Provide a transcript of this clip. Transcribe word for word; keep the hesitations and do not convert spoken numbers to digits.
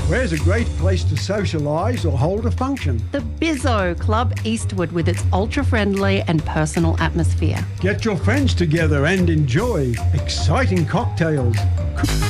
Where's a great place to socialise or hold a function? The Bizzo Club Eastwood with its ultra-friendly and personal atmosphere. Get your friends together and enjoy exciting cocktails.